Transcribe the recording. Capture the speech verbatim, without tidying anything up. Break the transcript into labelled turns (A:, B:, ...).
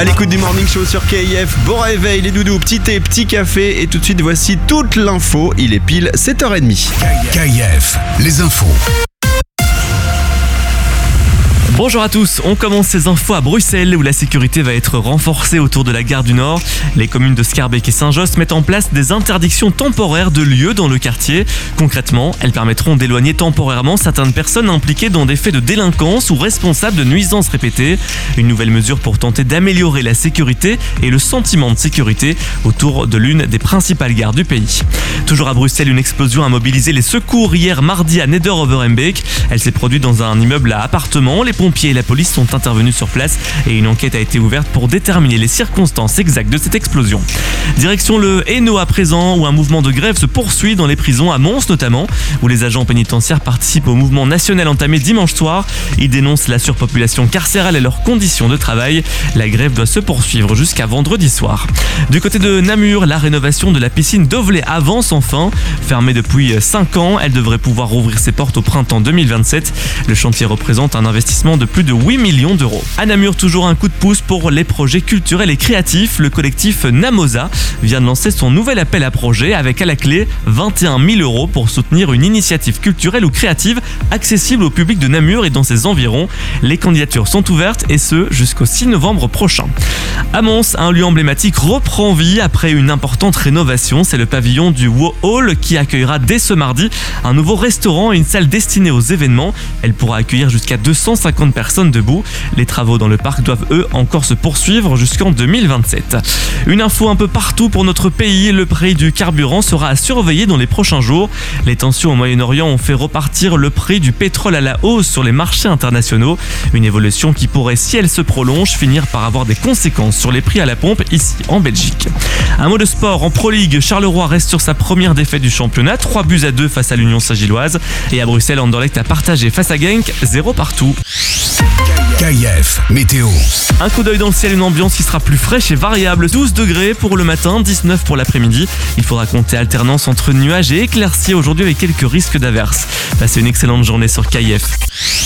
A: À l'écoute du Morning Show sur K F, bon réveil les doudous, petit thé, petit café et tout de suite voici toute l'info, il est pile sept heures trente.
B: K F, les infos.
C: Bonjour à tous, on commence ces infos à Bruxelles où la sécurité va être renforcée autour de la gare du Nord. Les communes de Schaerbeek et Saint-Josse mettent en place des interdictions temporaires de lieux dans le quartier. Concrètement, elles permettront d'éloigner temporairement certaines personnes impliquées dans des faits de délinquance ou responsables de nuisances répétées. Une nouvelle mesure pour tenter d'améliorer la sécurité et le sentiment de sécurité autour de l'une des principales gares du pays. Toujours à Bruxelles, une explosion a mobilisé les secours hier mardi à Neder-over-Embeek. Elle s'est produite dans un immeuble à appartements. Les Les pompiers et la police sont intervenus sur place et une enquête a été ouverte pour déterminer les circonstances exactes de cette explosion. Direction le Hainaut à présent où un mouvement de grève se poursuit dans les prisons à Mons notamment, où les agents pénitentiaires participent au mouvement national entamé dimanche soir. Ils dénoncent la surpopulation carcérale et leurs conditions de travail. La grève doit se poursuivre jusqu'à vendredi soir. Du côté de Namur, la rénovation de la piscine d'Ovlé avance enfin. Fermée depuis cinq ans, elle devrait pouvoir rouvrir ses portes au printemps deux mille vingt-sept. Le chantier représente un investissement de plus de huit millions d'euros. À Namur, toujours un coup de pouce pour les projets culturels et créatifs. Le collectif Namosa vient de lancer son nouvel appel à projet avec à la clé vingt et un mille euros pour soutenir une initiative culturelle ou créative accessible au public de Namur et dans ses environs. Les candidatures sont ouvertes et ce jusqu'au six novembre prochain. À Mons, un lieu emblématique reprend vie après une importante rénovation. C'est le pavillon du Wow Hall qui accueillera dès ce mardi un nouveau restaurant et une salle destinée aux événements. Elle pourra accueillir jusqu'à deux cent cinquante personnes debout. Les travaux dans le parc doivent eux encore se poursuivre jusqu'en deux mille vingt-sept. Une info un peu partout pour notre pays, le prix du carburant sera à surveiller dans les prochains jours. Les tensions au Moyen-Orient ont fait repartir le prix du pétrole à la hausse sur les marchés internationaux. Une évolution qui pourrait, si elle se prolonge, finir par avoir des conséquences sur les prix à la pompe ici en Belgique. Un mot de sport, en Pro League, Charleroi reste sur sa première défaite du championnat, trois buts à deux face à l'Union Saint-Gilloise. Et à Bruxelles, Anderlecht a partagé face à Genk, zéro partout.
B: K F, météo.
C: Un coup d'œil dans le ciel, une ambiance qui sera plus fraîche et variable. douze degrés pour le matin, dix-neuf pour l'après-midi. Il faudra compter alternance entre nuages et éclaircies aujourd'hui avec quelques risques d'averses. Passez une excellente journée sur K F.